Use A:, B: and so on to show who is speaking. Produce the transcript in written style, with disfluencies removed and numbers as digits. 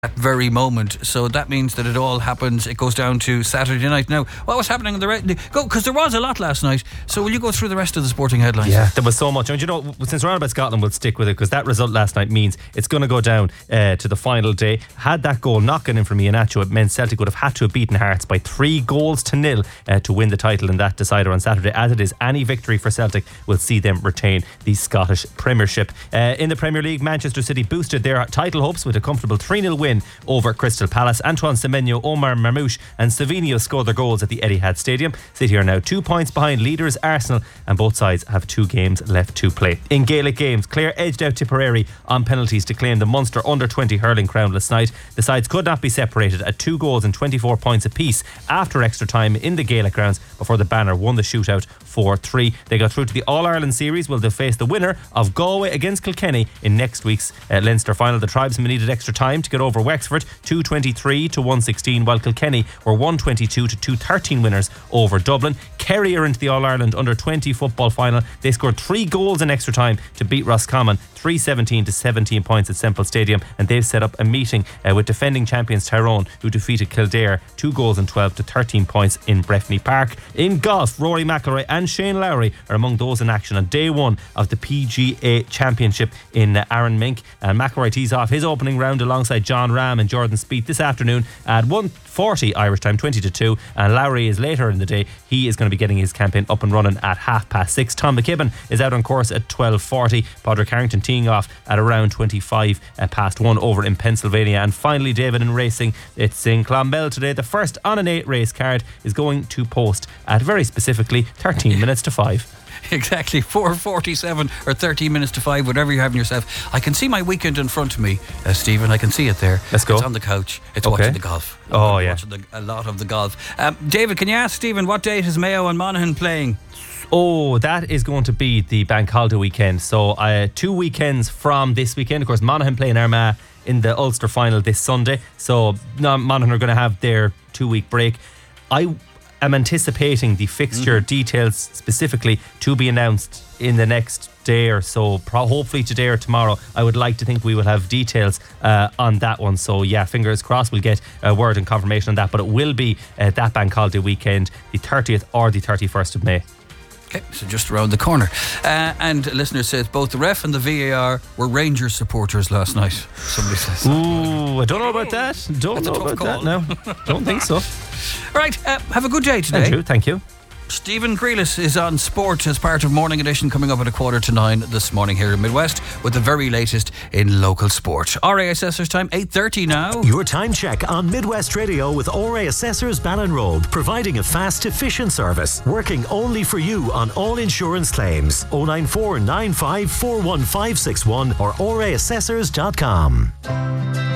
A: that very moment. So that means that it all happens. It goes down to Saturday night. Now, what was happening in the rest? Because there was a lot last night. So will you go through the rest of the sporting headlines?
B: Yeah, there was so much. And since we're on about Scotland, we'll stick with it because that result last night means it's going to go down to the final day. Had that goal not gone in from Iheanacho, it meant Celtic would have had to have beaten Hearts by 3-0 to win the title in that decider on Saturday. As it is, any victory for Celtic will see them retain the Scottish Premiership. In the Premier League, Manchester City boosted their title hopes with a comfortable 3-0 win over Crystal Palace. Antoine Semenyo, Omar Marmoush and Savinho scored their goals at the Etihad Stadium. City are now 2 points behind leaders Arsenal, and both sides have 2 games left to play. In Gaelic games, Clare edged out Tipperary on penalties to claim the Munster under-20 hurling crown last night. The sides could not be separated at 2 goals and 24 points apiece after extra time in the Gaelic grounds before the Banner won the shootout 4-3. They got through to the All-Ireland series. Will they face the winner of Galway against Kilkenny in next week's Leinster final. The tribesmen needed extra time to get over Wexford, 223-116, while Kilkenny were 122-213 winners over Dublin. Kerry are into the All-Ireland under-20 football final. They scored 3 goals in extra time to beat Roscommon 3-17 points at Semple Stadium, and they've set up a meeting with defending champions Tyrone, who defeated Kildare 2-12 points in Breffni Park. In golf, Rory McIlroy and Shane Lowry are among those in action on day 1 of the PGA Championship in Arran Mink, and McIlroy tees off his opening round alongside John Rahm and Jordan Spieth this afternoon at 1:40 Irish time, 20-2, and Lowry is later in the day. He is going to be getting his campaign up and running at 6:30. Tom McKibben is out on course at 12:40. Padraig Harrington teeing off at around 1 over in Pennsylvania. And finally, David, in racing, it's in Clonmel today. The first on an 8 race card is going to post at very specifically 13 minutes to 5.
A: Exactly, 4:47 or 13 minutes to 5, whatever you're having yourself. I can see my weekend in front of me, Stephen. I can see it there.
B: Let's go.
A: It's on the couch. It's watching the golf.
B: Oh, yeah.
A: Watching a lot of the golf. David, can you ask Stephen what date is Mayo and Monaghan playing?
B: Oh, that is going to be the bank holiday weekend. So 2 weekends from this weekend. Of course, Monaghan playing Armagh in the Ulster final this Sunday. So Monaghan are going to have their 2-week break. I'm anticipating the fixture details specifically to be announced in the next day or so, hopefully today or tomorrow. I would like to think we will have details on that one. So yeah, fingers crossed we'll get a word and confirmation on that, but it will be that bank holiday weekend, the 30th or the 31st of May.
A: Okay, so just around the corner. And a listener says both the ref and the VAR were Rangers supporters last night. Somebody says.
B: Ooh, I don't know about that. Don't know about that now. Don't think so.
A: Right, have a good day today.
B: Andrew, thank you.
A: Stephen Grealis is on sport as part of Morning Edition, coming up at 9:15 this morning here in Midwest with the very latest in local sport. RA Assessors time, 8:30 now.
C: Your time check on Midwest Radio with RA Assessors Ballinroad, providing a fast, efficient service, working only for you on all insurance claims. 094 95 41561 or raassessors.com.